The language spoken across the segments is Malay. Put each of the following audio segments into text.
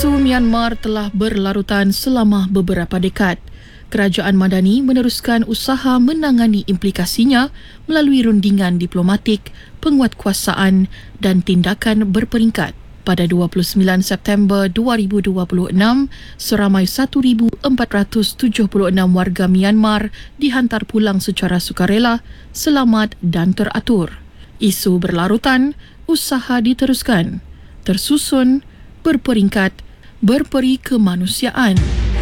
Isu Myanmar telah berlarutan selama beberapa dekad. Kerajaan Madani meneruskan usaha menangani implikasinya melalui rundingan diplomatik, penguatkuasaan dan tindakan berperingkat. Pada 29 September 2026, seramai 1,476 warga Myanmar dihantar pulang secara sukarela, selamat dan teratur. Isu berlarutan, usaha diteruskan, tersusun, berperingkat, berperi kemanusiaan.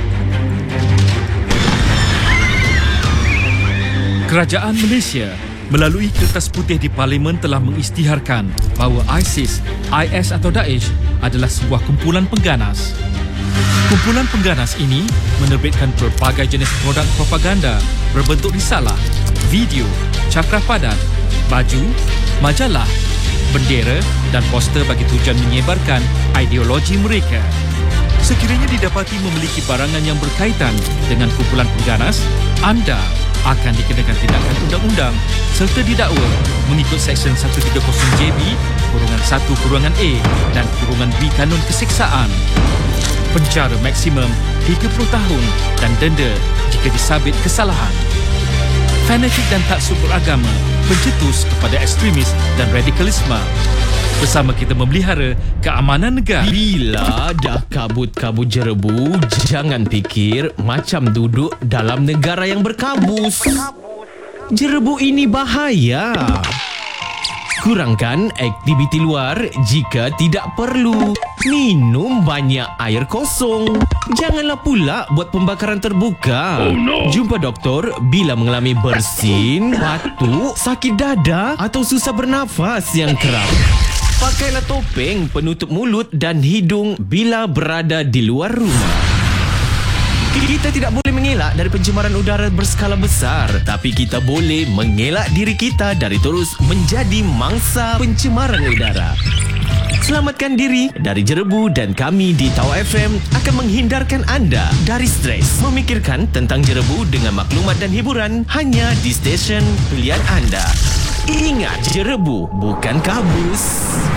Kerajaan Malaysia melalui kertas putih di Parlimen telah mengisytiharkan bahawa ISIS, IS atau Daesh adalah sebuah kumpulan pengganas. Kumpulan pengganas ini menerbitkan pelbagai jenis produk propaganda berbentuk risalah, video, cakra padat, baju, majalah, bendera dan poster bagi tujuan menyebarkan ideologi mereka. Sekiranya didapati memiliki barangan yang berkaitan dengan kumpulan pengganas, anda akan dikenakan tindakan undang-undang serta didakwa mengikut Seksyen 130(1)(a) dan (b) Kanun Keseksaan. Penjara maksimum 30 tahun dan denda jika disabit kesalahan. Fanatik dan taksub beragama, pencetus kepada ekstremis dan radikalisme. Bersama kita memelihara keamanan negara. Bila dah kabut-kabut jerebu, jangan fikir macam duduk dalam negara yang berkabus. Jerebu ini bahaya. Kurangkan aktiviti luar jika tidak perlu. Minum banyak air kosong. Janganlah pula buat pembakaran terbuka. Jumpa doktor bila mengalami bersin, batuk, sakit dada atau susah bernafas yang kerap. Pakailah topeng penutup mulut dan hidung bila berada di luar rumah. Kita tidak boleh mengelak dari pencemaran udara berskala besar, tapi kita boleh mengelak diri kita dari terus menjadi mangsa pencemaran udara. Selamatkan diri dari jerebu dan kami di Tawa FM akan menghindarkan anda dari stres. Memikirkan tentang jerebu dengan maklumat dan hiburan hanya di stesen pilihan anda. Ingat, jerebu bukan kabus.